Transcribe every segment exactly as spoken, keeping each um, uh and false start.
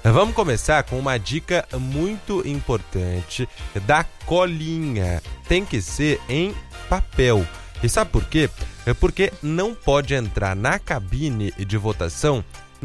Vamos começar com uma dica muito importante da colinha. Tem que ser em papel. E sabe por quê? É porque não pode entrar na cabine de votação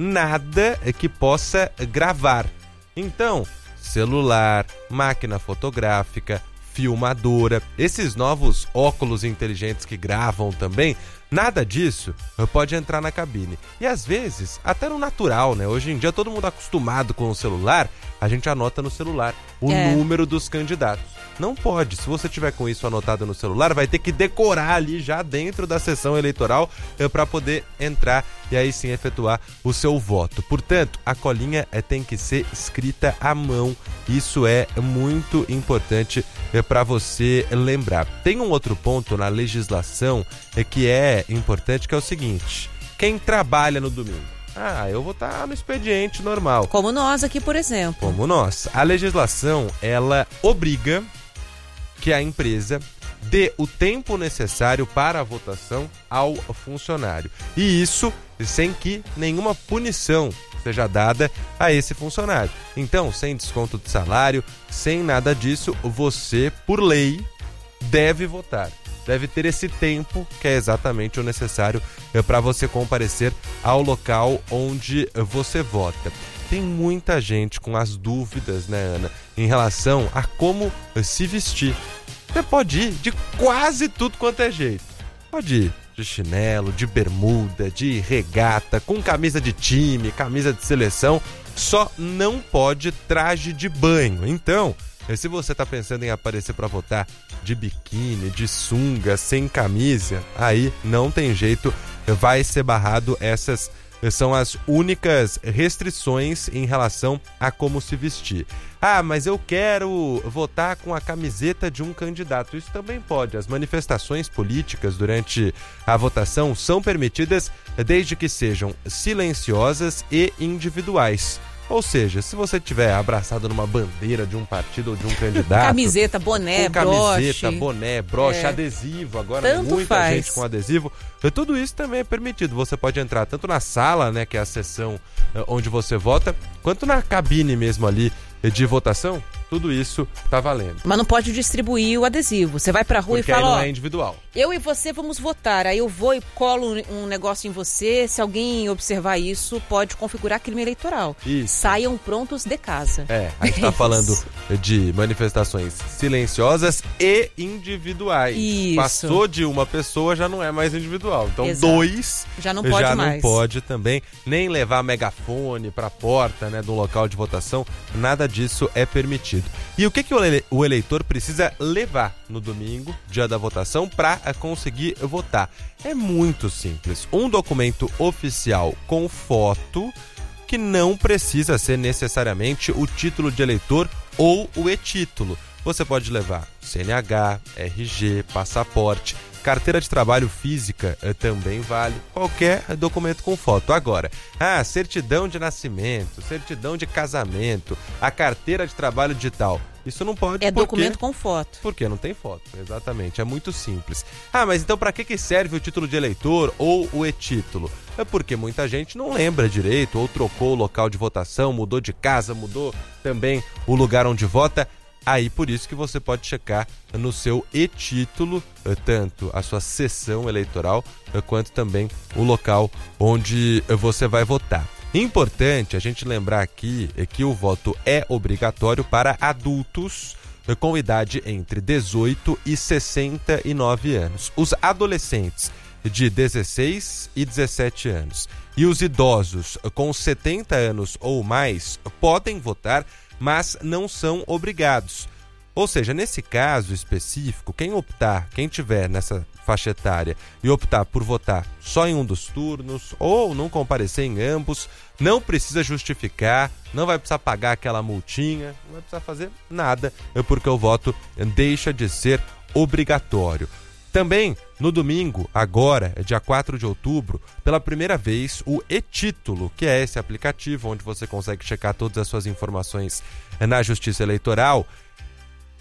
nada que possa gravar. Então, celular, máquina fotográfica, filmadora, esses novos óculos inteligentes que gravam também, nada disso pode entrar na cabine. E às vezes, até no natural, né? Hoje em dia todo mundo acostumado com o celular, a gente anota no celular o é. número dos candidatos. Não pode. Se você tiver com isso anotado no celular, vai ter que decorar ali já dentro da sessão eleitoral é, para poder entrar e aí sim efetuar o seu voto. Portanto, a colinha é, tem que ser escrita à mão. Isso é muito importante é, para você lembrar. Tem um outro ponto na legislação é, que é importante, que é o seguinte: quem trabalha no domingo? Ah, eu vou estar no expediente normal. Como nós aqui, por exemplo. Como nós. A legislação, ela obriga que a empresa dê o tempo necessário para a votação ao funcionário. E isso sem que nenhuma punição seja dada a esse funcionário. Então, sem desconto de salário, sem nada disso, você, por lei, deve votar. Deve ter esse tempo, que é exatamente o necessário para você comparecer ao local onde você vota. Tem muita gente com as dúvidas, né, Ana, em relação a como se vestir. Você pode ir de quase tudo quanto é jeito. Pode ir de chinelo, de bermuda, de regata, com camisa de time, camisa de seleção. Só não pode traje de banho. Então, se você está pensando em aparecer para votar de biquíni, de sunga, sem camisa, aí não tem jeito, vai ser barrado. Essas são as únicas restrições em relação a como se vestir. Ah, mas eu quero votar com a camiseta de um candidato. Isso também pode. As manifestações políticas durante a votação são permitidas desde que sejam silenciosas e individuais. Ou seja, se você estiver abraçado numa bandeira de um partido ou de um candidato... Camiseta, boné, com broche. Camiseta, boné, broche, é. adesivo. Agora Tanto muita faz. gente com adesivo. Tudo isso também é permitido. Você pode entrar tanto na sala, né, que é a sessão onde você vota, quanto na cabine mesmo ali de votação. Tudo isso tá valendo. Mas não pode distribuir o adesivo. Você vai pra rua Porque e fala, aí não ó, é individual. Eu e você vamos votar. Aí eu vou e colo um negócio em você. Se alguém observar isso, pode configurar crime eleitoral. Isso. Saiam prontos de casa. É, a gente tá falando de manifestações silenciosas e individuais. Isso. Passou de uma pessoa, já não é mais individual. Então, Exato. dois já não pode já mais. não pode também nem levar megafone pra porta, né, do local de votação. Nada disso é permitido. E o que, que o eleitor precisa levar no domingo, dia da votação, para conseguir votar? É muito simples. Um documento oficial com foto, que não precisa ser necessariamente o título de eleitor ou o e-título. Você pode levar C N H, R G, passaporte, carteira de trabalho física também vale, qualquer documento com foto. Agora, ah, certidão de nascimento, certidão de casamento, a carteira de trabalho digital, isso não pode. É porque, documento com foto. Porque não tem foto, exatamente, é muito simples. Ah, mas então para que que serve o título de eleitor ou o e-título? É porque muita gente não lembra direito, ou trocou o local de votação, mudou de casa, mudou também o lugar onde vota. Aí por isso que você pode checar no seu e-título tanto a sua sessão eleitoral quanto também o local onde você vai votar. Importante a gente lembrar aqui que o voto é obrigatório para adultos com idade entre dezoito e sessenta e nove anos. Os adolescentes de dezesseis e dezessete anos e os idosos com setenta anos ou mais podem votar, mas não são obrigados. Ou seja, nesse caso específico, quem optar, quem tiver nessa faixa etária e optar por votar só em um dos turnos ou não comparecer em ambos, não precisa justificar, não vai precisar pagar aquela multinha, não vai precisar fazer nada, porque o voto deixa de ser obrigatório. Também, no domingo, agora, dia quatro de outubro, pela primeira vez, o e-título, que é esse aplicativo onde você consegue checar todas as suas informações na Justiça Eleitoral,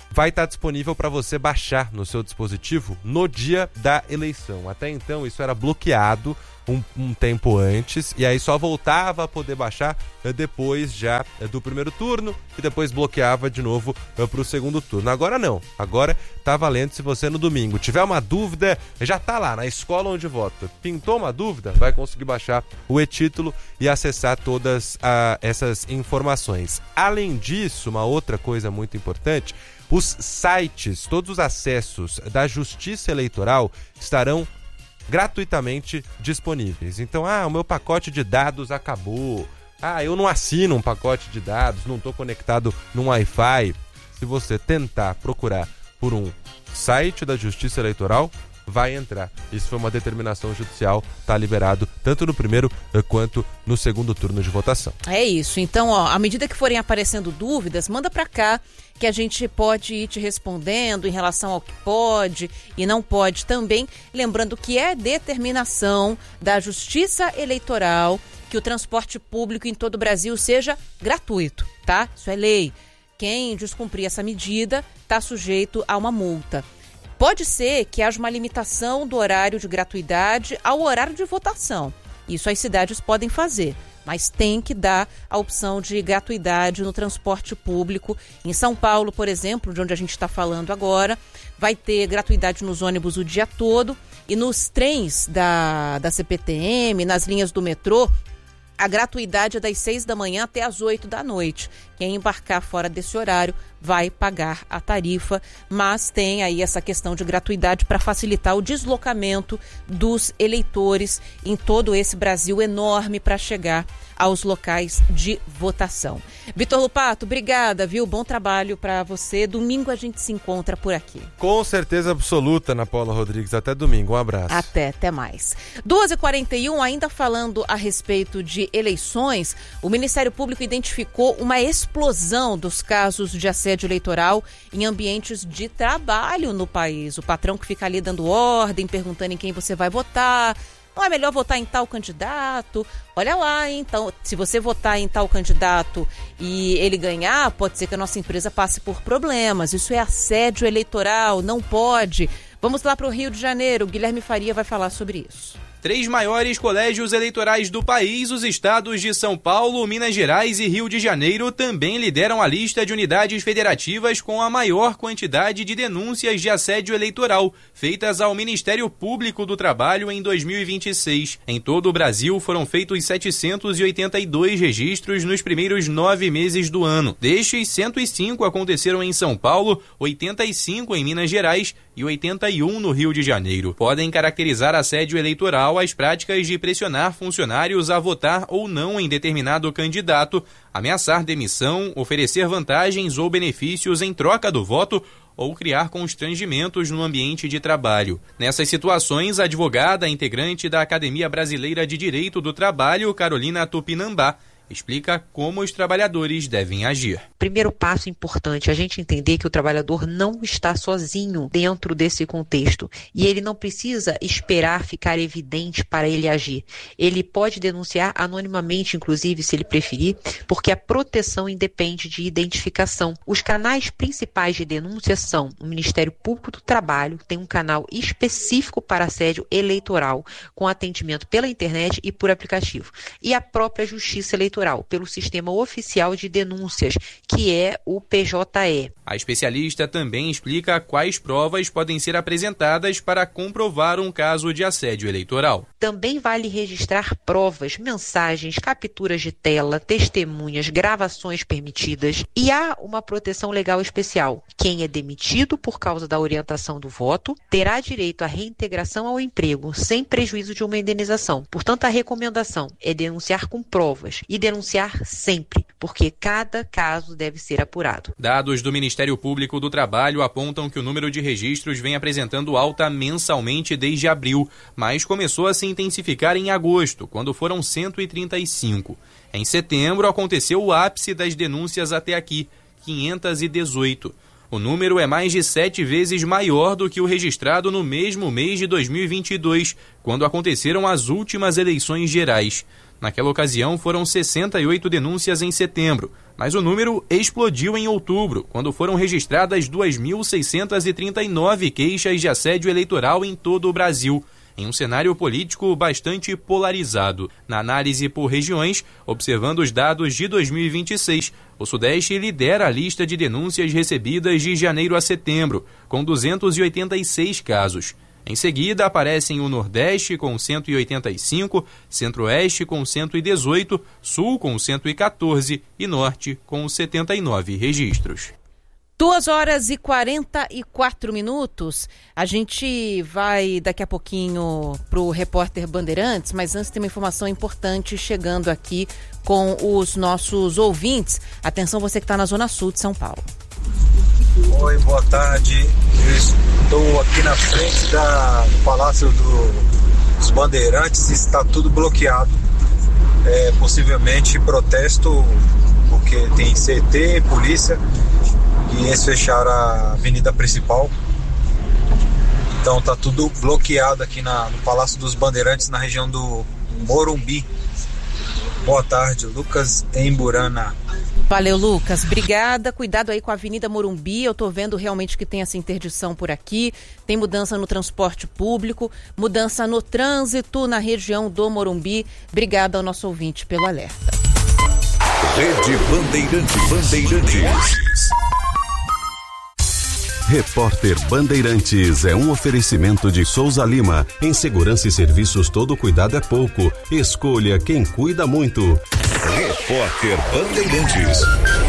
vai estar disponível para você baixar no seu dispositivo no dia da eleição. Até então isso era bloqueado um, um tempo antes e aí só voltava a poder baixar depois já do primeiro turno e depois bloqueava de novo para o segundo turno. Agora não, agora tá valendo. Se você no domingo tiver uma dúvida, já tá lá na escola onde vota, pintou uma dúvida, vai conseguir baixar o e-título e acessar todas ah, essas informações. Além disso, uma outra coisa muito importante, os sites, todos os acessos da Justiça Eleitoral estarão gratuitamente disponíveis. Então, ah, o meu pacote de dados acabou. Ah, eu não assino um pacote de dados, não estou conectado num Wi-Fi. Se você tentar procurar por um site da Justiça Eleitoral, vai entrar. Isso foi uma determinação judicial, está liberado tanto no primeiro quanto no segundo turno de votação. É isso. Então, ó, à medida que forem aparecendo dúvidas, manda para cá que a gente pode ir te respondendo em relação ao que pode e não pode também. Lembrando que é determinação da Justiça Eleitoral que o transporte público em todo o Brasil seja gratuito, tá? Isso é lei. Quem descumprir essa medida está sujeito a uma multa. Pode ser que haja uma limitação do horário de gratuidade ao horário de votação. Isso as cidades podem fazer, mas tem que dar a opção de gratuidade no transporte público. Em São Paulo, por exemplo, de onde a gente está falando agora, vai ter gratuidade nos ônibus o dia todo e nos trens da, da C P T M, nas linhas do metrô, a gratuidade é das seis da manhã até as oito da noite. Quem embarcar fora desse horário vai pagar a tarifa, mas tem aí essa questão de gratuidade para facilitar o deslocamento dos eleitores em todo esse Brasil enorme para chegar aos locais de votação. Vitor Lupato, obrigada, viu? Bom trabalho para você. Domingo a gente se encontra por aqui. Com certeza absoluta, Ana Paula Rodrigues. Até domingo. Um abraço. Até, até mais. duas e quarenta e um, ainda falando a respeito de eleições, o Ministério Público identificou uma explosão dos casos de assédio eleitoral em ambientes de trabalho no país. O patrão que fica ali dando ordem, perguntando em quem você vai votar. Não é melhor votar em tal candidato? Olha lá, hein? Então, se você votar em tal candidato e ele ganhar, pode ser que a nossa empresa passe por problemas. Isso é assédio eleitoral, não pode. Vamos lá para o Rio de Janeiro. Guilherme Faria vai falar sobre isso. Três maiores colégios eleitorais do país, os estados de São Paulo, Minas Gerais e Rio de Janeiro, também lideram a lista de unidades federativas com a maior quantidade de denúncias de assédio eleitoral feitas ao Ministério Público do Trabalho em dois mil e vinte e seis. Em todo o Brasil, foram feitos setecentos e oitenta e dois registros nos primeiros nove meses do ano. Destes, cento e cinco aconteceram em São Paulo, oitenta e cinco em Minas Gerais e oitenta e um no Rio de Janeiro. Podem caracterizar assédio eleitoral as práticas de pressionar funcionários a votar ou não em determinado candidato, ameaçar demissão, oferecer vantagens ou benefícios em troca do voto ou criar constrangimentos no ambiente de trabalho. Nessas situações, a advogada integrante da Academia Brasileira de Direito do Trabalho, Carolina Tupinambá, explica como os trabalhadores devem agir. Primeiro passo importante, a gente entender que o trabalhador não está sozinho dentro desse contexto e ele não precisa esperar ficar evidente para ele agir. Ele pode denunciar anonimamente, inclusive, se ele preferir, porque a proteção independe de identificação. Os canais principais de denúncia são o Ministério Público do Trabalho, tem um canal específico para assédio eleitoral, com atendimento pela internet e por aplicativo, e a própria Justiça Eleitoral, pelo Sistema Oficial de Denúncias, que é o P J E. A especialista também explica quais provas podem ser apresentadas para comprovar um caso de assédio eleitoral. Também vale registrar provas, mensagens, capturas de tela, testemunhas, gravações permitidas. E há uma proteção legal especial. Quem é demitido por causa da orientação do voto terá direito à reintegração ao emprego, sem prejuízo de uma indenização. Portanto, a recomendação é denunciar com provas e denunciar sempre, porque cada caso deve ser apurado. Dados do Ministério Público do Trabalho apontam que o número de registros vem apresentando alta mensalmente desde abril, mas começou a se intensificar em agosto, quando foram cento e trinta e cinco. Em setembro, aconteceu o ápice das denúncias até aqui, quinhentas e dezoito. O número é mais de sete vezes maior do que o registrado no mesmo mês de dois mil e vinte e dois, quando aconteceram as últimas eleições gerais. Naquela ocasião, foram sessenta e oito denúncias em setembro, Mas o número explodiu em outubro, quando foram registradas duas mil seiscentas e trinta e nove queixas de assédio eleitoral em todo o Brasil, em um cenário político bastante polarizado. Na análise por regiões, observando os dados de dois mil e vinte e seis, o Sudeste lidera a lista de denúncias recebidas de janeiro a setembro, com duzentos e oitenta e seis casos. Em seguida, aparecem o Nordeste com cento e oitenta e cinco, Centro-Oeste com cento e dezoito, Sul com cento e quatorze e Norte com setenta e nove registros. duas horas e quarenta e quatro minutos. A gente vai daqui a pouquinho para o repórter Bandeirantes, mas antes tem uma informação importante chegando aqui com os nossos ouvintes. Atenção, você que está na Zona Sul de São Paulo. Oi, boa tarde. Eu estou aqui na frente da, do Palácio do, dos Bandeirantes, está tudo bloqueado. É, possivelmente protesto, porque tem C T, polícia, e eles fecharam a avenida principal. Então tá tudo bloqueado aqui na, no Palácio dos Bandeirantes, na região do Morumbi. Boa tarde, Lucas Emburana. Valeu, Lucas. Obrigada. Cuidado aí com a Avenida Morumbi. Eu tô vendo realmente que tem essa interdição por aqui. Tem mudança no transporte público, mudança no trânsito na região do Morumbi. Obrigada ao nosso ouvinte pelo alerta. Rede Bandeirantes. Bandeirantes. Repórter Bandeirantes é um oferecimento de Souza Lima. Em segurança e serviços, todo cuidado é pouco. Escolha quem cuida muito. Repórter Bandeirantes.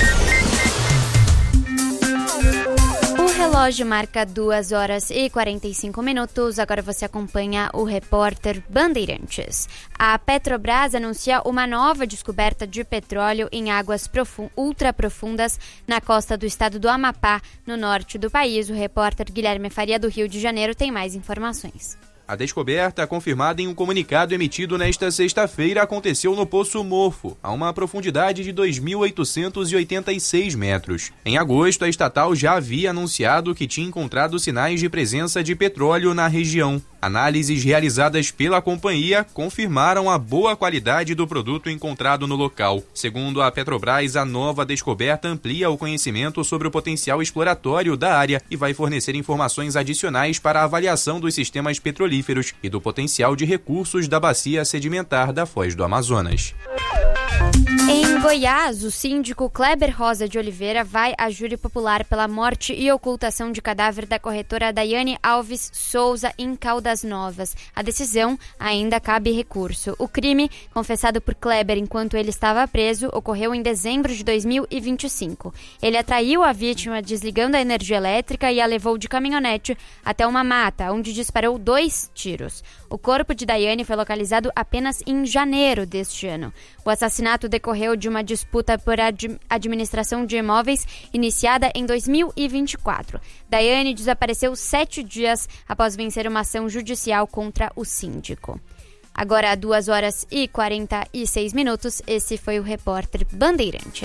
O relógio marca duas horas e quarenta e cinco minutos. Agora você acompanha o Repórter Bandeirantes. A Petrobras anuncia uma nova descoberta de petróleo em águas profund- ultraprofundas na costa do estado do Amapá, no norte do país. O repórter Guilherme Faria, do Rio de Janeiro, tem mais informações. A descoberta, confirmada em um comunicado emitido nesta sexta-feira, aconteceu no Poço Morfo, a uma profundidade de dois mil oitocentos e oitenta e seis metros. Em agosto, a estatal já havia anunciado que tinha encontrado sinais de presença de petróleo na região. Análises realizadas pela companhia confirmaram a boa qualidade do produto encontrado no local. Segundo a Petrobras, a nova descoberta amplia o conhecimento sobre o potencial exploratório da área e vai fornecer informações adicionais para a avaliação dos sistemas petrolíferos e do potencial de recursos da bacia sedimentar da Foz do Amazonas. Em Goiás, o síndico Kleber Rosa de Oliveira vai a júri popular pela morte e ocultação de cadáver da corretora Daiane Alves Souza em Caldas Novas. A decisão ainda cabe recurso. O crime, confessado por Kleber enquanto ele estava preso, ocorreu em dezembro de dois mil e vinte e cinco. Ele atraiu a vítima desligando a energia elétrica e a levou de caminhonete até uma mata, onde disparou dois tiros. O corpo de Daiane foi localizado apenas em janeiro deste ano. O assassinato decorreu de uma disputa por ad- administração de imóveis iniciada em dois mil e vinte e quatro. Daiane desapareceu sete dias após vencer uma ação judicial contra o síndico. Agora, duas horas e quarenta e seis minutos, esse foi o Repórter Bandeirantes.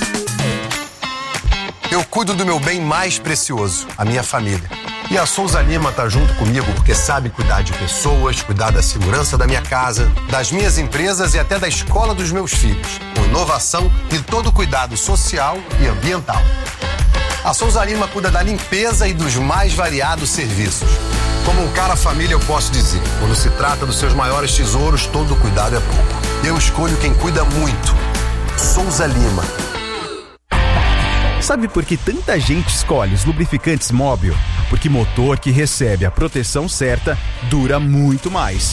Eu cuido do meu bem mais precioso, a minha família. E a Souza Lima tá junto comigo porque sabe cuidar de pessoas, cuidar da segurança da minha casa, das minhas empresas e até da escola dos meus filhos, com inovação e todo cuidado social e ambiental. A Souza Lima cuida da limpeza e dos mais variados serviços. Como um cara família, eu posso dizer, quando se trata dos seus maiores tesouros, todo cuidado é pouco. Eu escolho quem cuida muito. Souza Lima. Sabe por que tanta gente escolhe os lubrificantes Móbil? Porque motor que recebe a proteção certa dura muito mais.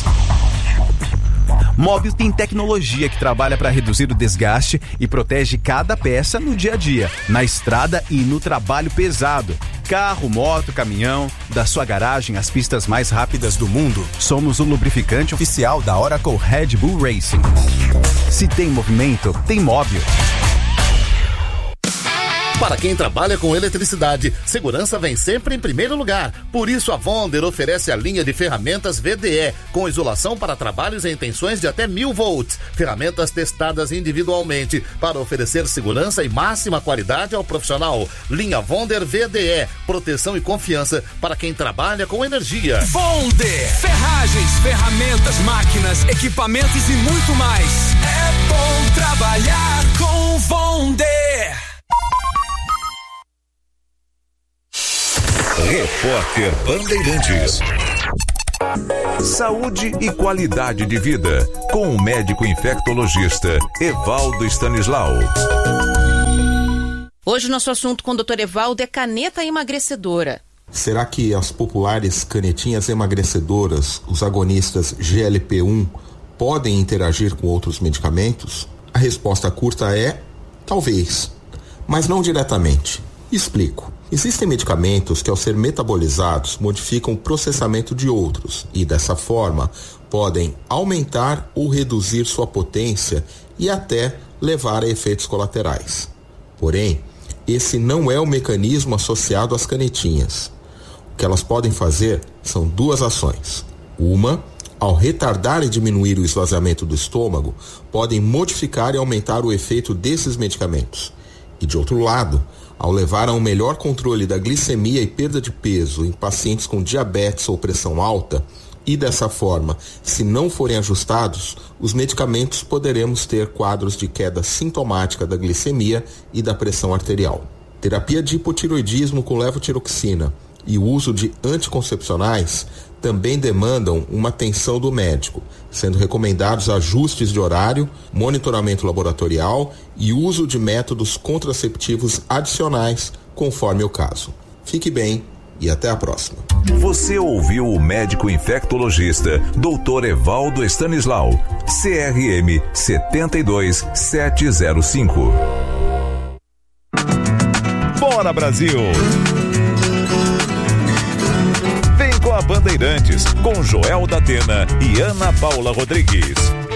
Móbil tem tecnologia que trabalha para reduzir o desgaste e protege cada peça no dia a dia, na estrada e no trabalho pesado. Carro, moto, caminhão, da sua garagem às pistas mais rápidas do mundo. Somos o lubrificante oficial da Oracle Red Bull Racing. Se tem movimento, tem Móbil. Para quem trabalha com eletricidade, segurança vem sempre em primeiro lugar. Por isso, a Vonder oferece a linha de ferramentas V D E, com isolação para trabalhos em tensões de até mil volts. Ferramentas testadas individualmente para oferecer segurança e máxima qualidade ao profissional. Linha Vonder V D E, proteção e confiança para quem trabalha com energia. Vonder, ferragens, ferramentas, máquinas, equipamentos e muito mais. É bom trabalhar com Vonder. Repórter Bandeirantes. Saúde e qualidade de vida, com o médico infectologista Evaldo Stanislau. Hoje nosso assunto com o doutor Evaldo é caneta emagrecedora. Será que as populares canetinhas emagrecedoras, os agonistas G L P um, podem interagir com outros medicamentos? A resposta curta é talvez, mas não diretamente. Explico. Existem medicamentos que, ao ser metabolizados, modificam o processamento de outros e, dessa forma, podem aumentar ou reduzir sua potência e até levar a efeitos colaterais. Porém, esse não é o mecanismo associado às canetinhas. O que elas podem fazer são duas ações. Uma, ao retardar e diminuir o esvaziamento do estômago, podem modificar e aumentar o efeito desses medicamentos. E, de outro lado, ao levar a um melhor controle da glicemia e perda de peso em pacientes com diabetes ou pressão alta, e dessa forma, se não forem ajustados, os medicamentos poderemos ter quadros de queda sintomática da glicemia e da pressão arterial. Terapia de hipotiroidismo com levotiroxina e o uso de anticoncepcionais também demandam uma atenção do médico, sendo recomendados ajustes de horário, monitoramento laboratorial e uso de métodos contraceptivos adicionais, conforme o caso. Fique bem e até a próxima. Você ouviu o médico infectologista doutor Evaldo Stanislau, C R M sete dois sete zero cinco. Bora, Brasil! Com a Bandeirantes, com Joel da Atena e Ana Paula Rodrigues.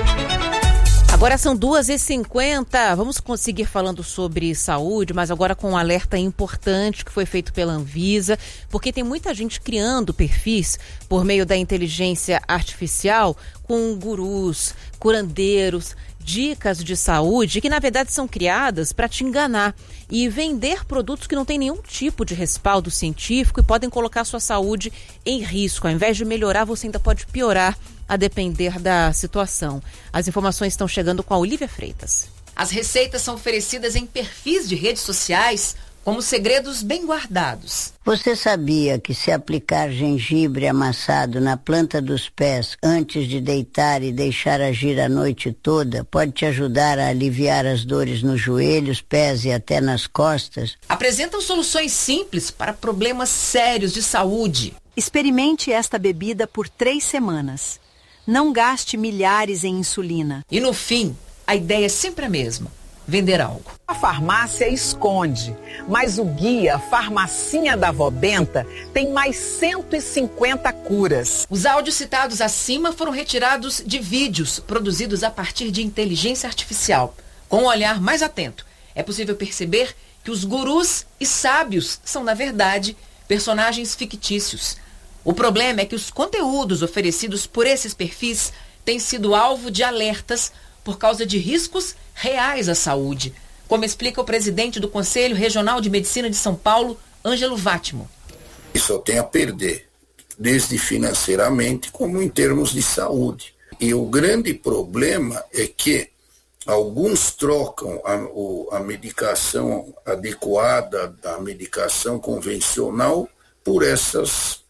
Agora são duas e cinquenta, vamos conseguir falando sobre saúde, mas agora com um alerta importante que foi feito pela Anvisa, porque tem muita gente criando perfis por meio da inteligência artificial com gurus, curandeiros, dicas de saúde que na verdade são criadas para te enganar e vender produtos que não têm nenhum tipo de respaldo científico e podem colocar sua saúde em risco. Ao invés de melhorar, você ainda pode piorar a depender da situação. As informações estão chegando com a Olivia Freitas. As receitas são oferecidas em perfis de redes sociais como segredos bem guardados. Você sabia que se aplicar gengibre amassado na planta dos pés antes de deitar e deixar agir a noite toda pode te ajudar a aliviar as dores nos joelhos, pés e até nas costas? Apresentam soluções simples para problemas sérios de saúde. Experimente esta bebida por três semanas. Não gaste milhares em insulina. E no fim, a ideia é sempre a mesma. Vender algo. A farmácia esconde, mas o guia Farmacinha da Vó Benta tem mais cento e cinquenta curas. Os áudios citados acima foram retirados de vídeos produzidos a partir de inteligência artificial. Com um olhar mais atento, é possível perceber que os gurus e sábios são, na verdade, personagens fictícios. O problema é que os conteúdos oferecidos por esses perfis têm sido alvo de alertas por causa de riscos reais à saúde, como explica o presidente do Conselho Regional de Medicina de São Paulo, Ângelo Vátimo. Só tem a perder, desde financeiramente como em termos de saúde. E o grande problema é que alguns trocam a, o, a medicação adequada, a medicação convencional, por essas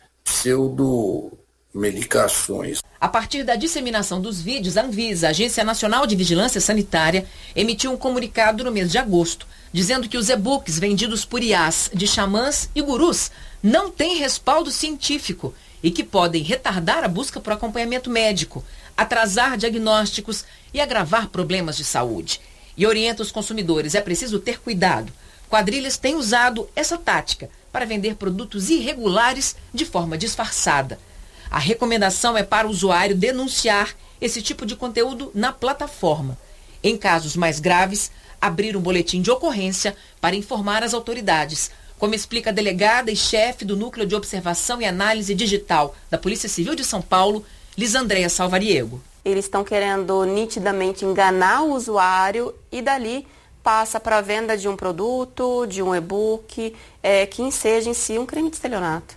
pseudo-medicações. A partir da disseminação dos vídeos, a Anvisa, a Agência Nacional de Vigilância Sanitária, emitiu um comunicado no mês de agosto, dizendo que os e-books vendidos por I As de xamãs e gurus não têm respaldo científico e que podem retardar a busca por acompanhamento médico, atrasar diagnósticos e agravar problemas de saúde. E orienta os consumidores, é preciso ter cuidado. Quadrilhas têm usado essa tática para vender produtos irregulares de forma disfarçada. A recomendação é para o usuário denunciar esse tipo de conteúdo na plataforma. Em casos mais graves, abrir um boletim de ocorrência para informar as autoridades, como explica a delegada e chefe do Núcleo de Observação e Análise Digital da Polícia Civil de São Paulo, Lisandreia Salvariego. Eles estão querendo nitidamente enganar o usuário e dali passa para a venda de um produto, de um e-book, é, que enseja em si um crime de estelionato.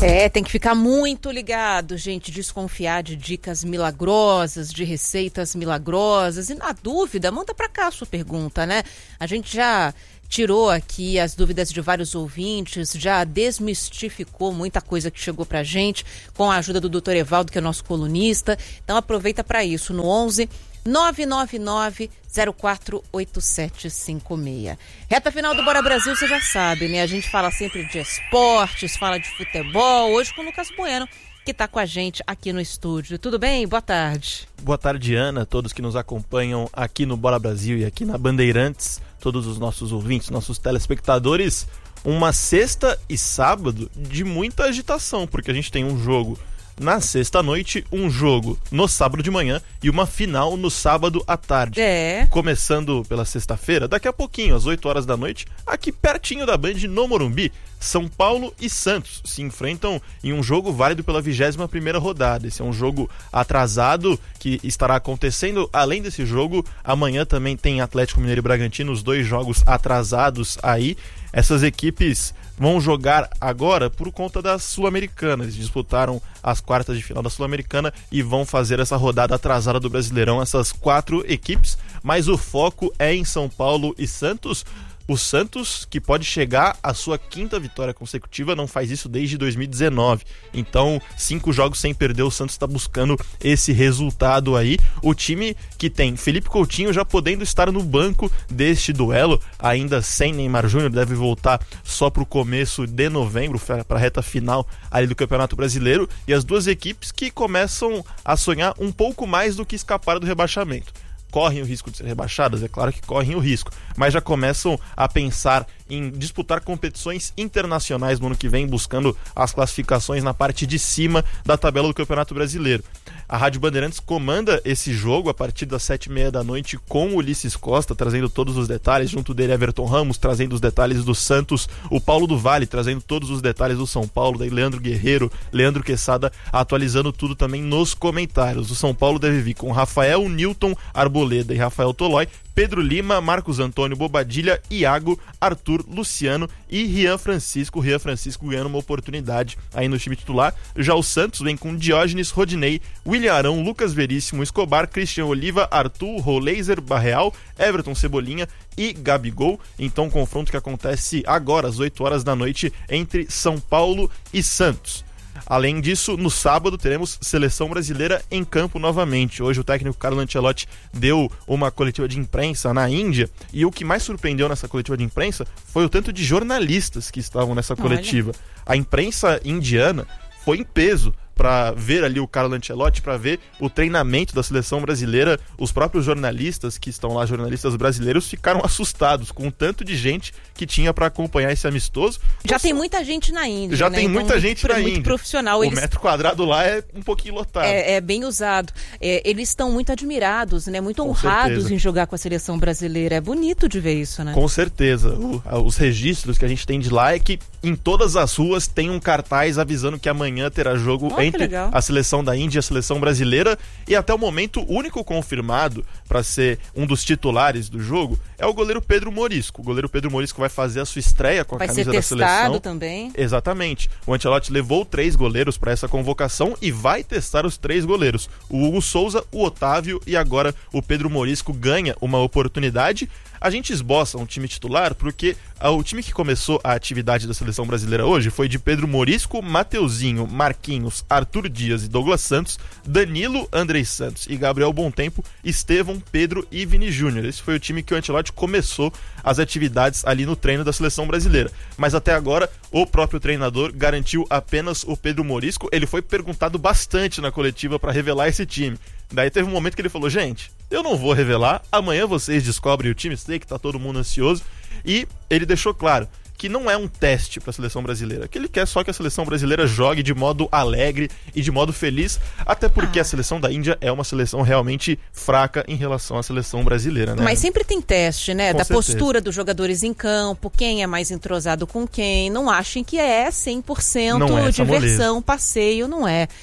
É, tem que ficar muito ligado, gente, desconfiar de dicas milagrosas, de receitas milagrosas. E na dúvida, manda pra cá a sua pergunta, né? A gente já tirou aqui as dúvidas de vários ouvintes, já desmistificou muita coisa que chegou pra gente com a ajuda do doutor Evaldo, que é nosso colunista. Então aproveita para isso no onze nove nove nove zero quatro oito sete cinco seis. Reta final do Bora Brasil, você já sabe, né? A gente fala sempre de esportes, fala de futebol, hoje com o Lucas Bueno, que está com a gente aqui no estúdio. Tudo bem? Boa tarde. Boa tarde, Ana, todos que nos acompanham aqui no Bora Brasil e aqui na Bandeirantes, todos os nossos ouvintes, nossos telespectadores. Uma sexta e sábado de muita agitação, porque a gente tem um jogo na sexta-noite, um jogo no sábado de manhã e uma final no sábado à tarde. É. Começando pela sexta-feira, daqui a pouquinho, às oito horas da noite, aqui pertinho da Band, no Morumbi, São Paulo e Santos se enfrentam em um jogo válido pela vigésima primeira rodada. Esse é um jogo atrasado que estará acontecendo. Além desse jogo, amanhã também tem Atlético Mineiro e Bragantino, os dois jogos atrasados aí. Essas equipes vão jogar agora por conta da Sul-Americana. Eles disputaram as quartas de final da Sul-Americana e vão fazer essa rodada atrasada do Brasileirão, essas quatro equipes, mas o foco é em São Paulo e Santos. O Santos, que pode chegar à sua quinta vitória consecutiva, não faz isso desde dois mil e dezenove. Então, cinco jogos sem perder, o Santos está buscando esse resultado aí. O time que tem Felipe Coutinho já podendo estar no banco deste duelo, ainda sem Neymar Júnior, deve voltar só para o começo de novembro, para a reta final ali do Campeonato Brasileiro. E as duas equipes que começam a sonhar um pouco mais do que escapar do rebaixamento. Correm o risco de ser rebaixadas? É claro que correm o risco, mas já começam a pensar em disputar competições internacionais no ano que vem, buscando as classificações na parte de cima da tabela do Campeonato Brasileiro. A Rádio Bandeirantes comanda esse jogo a partir das sete e meia da noite com o Ulisses Costa, trazendo todos os detalhes, junto dele Everton Ramos, trazendo os detalhes do Santos, o Paulo do Vale, trazendo todos os detalhes do São Paulo, daí Leandro Guerreiro, Leandro Quesada, atualizando tudo também nos comentários. O São Paulo deve vir com Rafael, Newton, Arboleda e Rafael Tolói, Pedro Lima, Marcos Antônio Bobadilha, Iago, Arthur, Luciano e Rian Francisco. Rian Francisco ganhando uma oportunidade aí no time titular. Já o Santos vem com Diógenes, Rodinei, William Arão, Lucas Veríssimo, Escobar, Cristian Oliva, Arthur, Roleiser, Barreal, Everton Cebolinha e Gabigol. Então, confronto que acontece agora às oito horas da noite entre São Paulo e Santos. Além disso, no sábado teremos Seleção Brasileira em campo novamente. Hoje o técnico Carlo Ancelotti deu uma coletiva de imprensa na Índia e o que mais surpreendeu nessa coletiva de imprensa foi o tanto de jornalistas que estavam nessa coletiva. Olha. A imprensa indiana foi em peso para ver ali o Carlo Ancelotti, para ver o treinamento da seleção brasileira. Os próprios jornalistas que estão lá, jornalistas brasileiros, ficaram assustados com o tanto de gente que tinha para acompanhar esse amistoso. Já Nossa, tem muita gente na Índia, Já né? tem então, muita gente muito, na muito Índia. Profissional. O eles... metro quadrado lá é um pouquinho lotado. É, é bem usado. É, eles estão muito admirados, né? Muito com honrados certeza. Em jogar com a seleção brasileira. É bonito de ver isso, né? Com certeza. O, os registros que a gente tem de lá é que em todas as ruas tem um cartaz avisando que amanhã terá jogo oh, entre a seleção da Índia e a seleção brasileira, e até o momento o único confirmado para ser um dos titulares do jogo é o goleiro Pedro Morisco. O goleiro Pedro Morisco vai fazer a sua estreia com a vai camisa ser da seleção. testado também. Exatamente. O Ancelotti levou três goleiros para essa convocação e vai testar os três goleiros. O Hugo Souza, o Otávio e agora o Pedro Morisco ganha uma oportunidade. A gente esboça um time titular porque o time que começou a atividade da seleção brasileira hoje foi de Pedro Morisco, Mateuzinho, Marquinhos, Arthur Dias e Douglas Santos, Danilo, Andrei Santos e Gabriel Bontempo, Estevão, Pedro e Vini Júnior. Esse foi o time que o Ancelotti começou as atividades ali no treino da seleção brasileira. Mas até agora o próprio treinador garantiu apenas o Pedro Morisco. Ele foi perguntado bastante na coletiva para revelar esse time. Daí teve um momento que ele falou, gente, eu não vou revelar, amanhã vocês descobrem o time, sei que tá todo mundo ansioso, e ele deixou claro que não é um teste para a seleção brasileira, que ele quer só que a seleção brasileira jogue de modo alegre e de modo feliz, até porque ah. a seleção da Índia é uma seleção realmente fraca em relação à seleção brasileira, né? Mas sempre tem teste, né? Com da certeza. Postura dos jogadores em campo, quem é mais entrosado com quem, não achem que é cem por cento não é diversão, moleza. passeio, não é.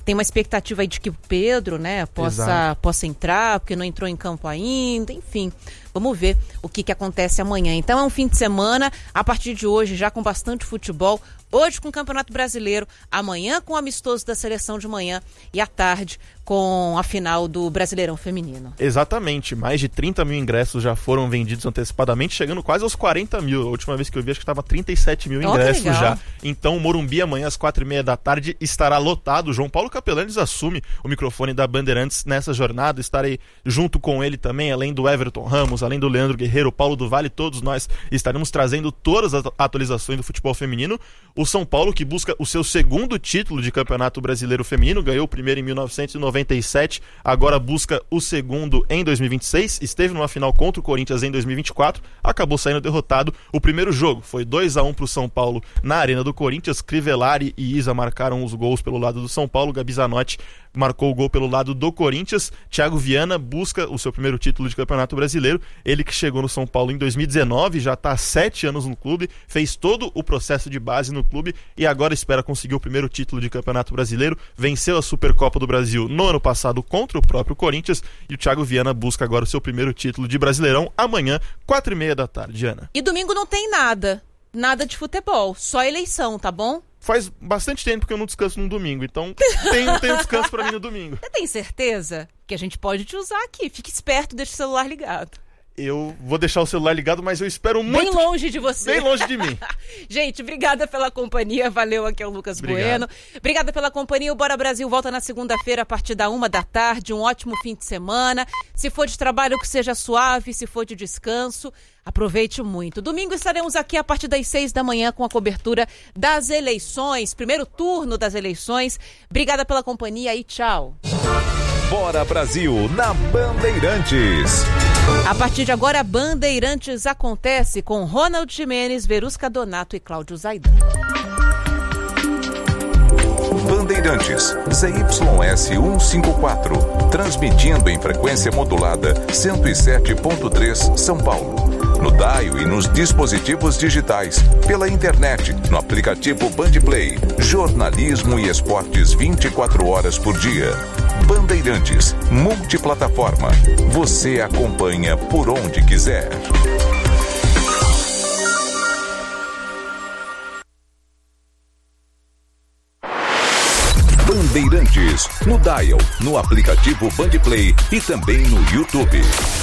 Tem uma expectativa aí de que o Pedro, né, possa, possa entrar, porque não entrou em campo ainda, enfim. Vamos ver o que, que acontece amanhã. Então é um fim de semana, a partir de hoje, já com bastante futebol. Hoje com o Campeonato Brasileiro, amanhã com o amistoso da seleção de manhã e à tarde com a final do Brasileirão Feminino. Exatamente, mais de trinta mil ingressos já foram vendidos antecipadamente, chegando quase aos quarenta mil. A última vez que eu vi, acho que estava trinta e sete mil ingressos oh, já. Então o Morumbi amanhã às quatro e meia da tarde estará lotado. O João Paulo Capelanes assume o microfone da Bandeirantes nessa jornada. Estarei junto com ele também, além do Everton Ramos, além do Leandro Guerreiro, Paulo do Vale, todos nós estaremos trazendo todas as atualizações do futebol feminino. O São Paulo, que busca o seu segundo título de Campeonato Brasileiro Feminino, ganhou o primeiro em mil novecentos e noventa e sete, agora busca o segundo em dois mil e vinte e seis, esteve numa final contra o Corinthians em dois mil e vinte e quatro, acabou saindo derrotado. O primeiro jogo foi dois a um para o São Paulo na Arena do Corinthians. Crivellari e Isa marcaram os gols pelo lado do São Paulo, Gabi Zanotti marcou o gol pelo lado do Corinthians. Thiago Viana busca o seu primeiro título de Campeonato Brasileiro, ele que chegou no São Paulo em dois mil e dezenove, já está há sete anos no clube, fez todo o processo de base no clube e agora espera conseguir o primeiro título de Campeonato Brasileiro. Venceu a Supercopa do Brasil no ano passado contra o próprio Corinthians e o Thiago Viana busca agora o seu primeiro título de Brasileirão amanhã, quatro e meia da tarde, Ana. E domingo não tem nada, nada de futebol, só eleição, tá bom? Faz bastante tempo que eu não descanso no domingo, então tem, tem um descanso pra mim no domingo. Você tem certeza que a gente pode te usar aqui? Fique esperto, deixa o celular ligado. Eu vou deixar o celular ligado, mas eu espero muito... Bem longe de você. Bem longe de mim. Gente, obrigada pela companhia. Valeu, aqui é o Lucas Obrigado. Bueno. Obrigada pela companhia. O Bora Brasil volta na segunda-feira a partir da uma da tarde. Um ótimo fim de semana. Se for de trabalho, que seja suave. Se for de descanso, aproveite muito. Domingo estaremos aqui a partir das seis da manhã com a cobertura das eleições. Primeiro turno das eleições. Obrigada pela companhia e tchau. Bora Brasil na Bandeirantes. A partir de agora, a Bandeirantes acontece com Ronald Gimenez, Verusca Donato e Cláudio Zaidan. Bandeirantes, Z Y S cento e cinquenta e quatro, transmitindo em frequência modulada cento e sete ponto três São Paulo. No dial e nos dispositivos digitais, pela internet, no aplicativo Bandplay, jornalismo e esportes vinte e quatro horas por dia. Bandeirantes, multiplataforma. Você acompanha por onde quiser. Bandeirantes, no dial, no aplicativo Bandplay e também no YouTube.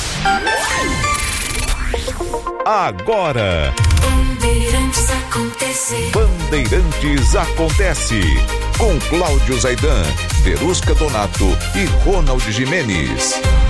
Agora, Bandeirantes acontece. Bandeirantes acontece. Com Cláudio Zaidan, Verusca Donato e Ronald Gimenez.